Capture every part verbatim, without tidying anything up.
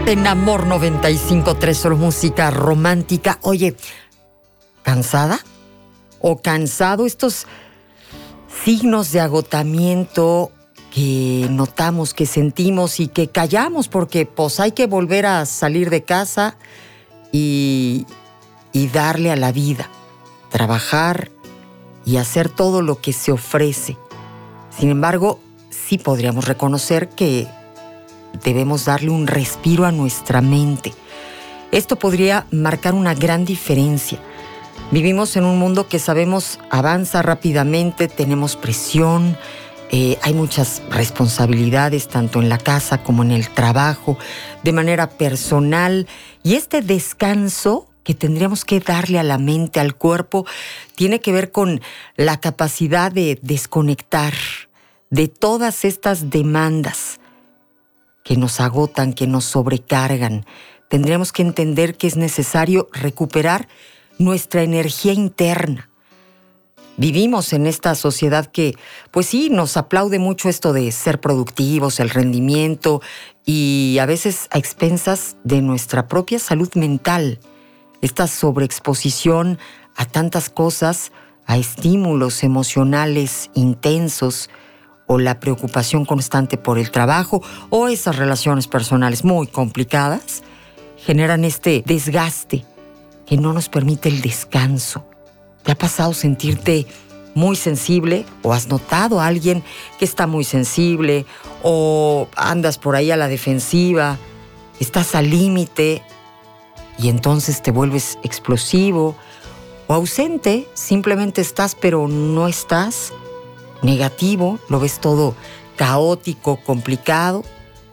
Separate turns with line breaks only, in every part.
en Amor noventa y cinco punto tres, solo música romántica. Oye, ¿cansada o cansado? Estos signos de agotamiento que notamos, que sentimos y que callamos porque pues hay que volver a salir de casa y, y darle a la vida, trabajar y hacer todo lo que se ofrece. Sin embargo, sí podríamos reconocer que debemos darle un respiro a nuestra mente. Esto podría marcar una gran diferencia. Vivimos en un mundo que sabemos avanza rápidamente, tenemos presión, eh, hay muchas responsabilidades tanto en la casa como en el trabajo, de manera personal. Y este descanso que tendríamos que darle a la mente, al cuerpo, tiene que ver con la capacidad de desconectar de todas estas demandas que nos agotan, que nos sobrecargan. Tendríamos que entender que es necesario recuperar nuestra energía interna. Vivimos en esta sociedad que, pues sí, nos aplaude mucho esto de ser productivos, el rendimiento, y a veces a expensas de nuestra propia salud mental. Esta sobreexposición a tantas cosas, a estímulos emocionales intensos, o la preocupación constante por el trabajo, o esas relaciones personales muy complicadas, generan este desgaste que no nos permite el descanso. ¿Te ha pasado sentirte muy sensible? ¿O has notado a alguien que está muy sensible? ¿O andas por ahí a la defensiva? ¿Estás al límite y entonces te vuelves explosivo? ¿O ausente? Simplemente estás pero no estás. Negativo, lo ves todo caótico, complicado.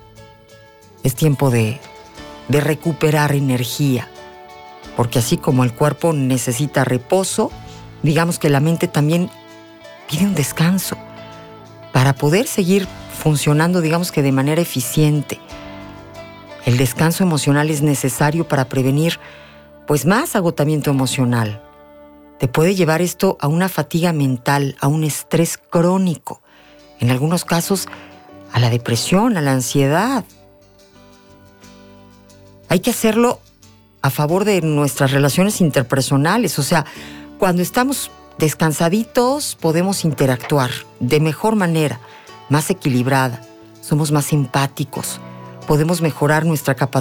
Es tiempo de, de recuperar energía, porque así como el cuerpo necesita reposo, digamos que la mente también pide un descanso para poder seguir funcionando, digamos que de manera eficiente. El descanso emocional es necesario para prevenir, pues, más agotamiento emocional. Te puede llevar esto a una fatiga mental, a un estrés crónico, en algunos casos a la depresión, a la ansiedad. Hay que hacerlo a favor de nuestras relaciones interpersonales, o sea, cuando estamos descansaditos podemos interactuar de mejor manera, más equilibrada, somos más empáticos, podemos mejorar nuestra capacidad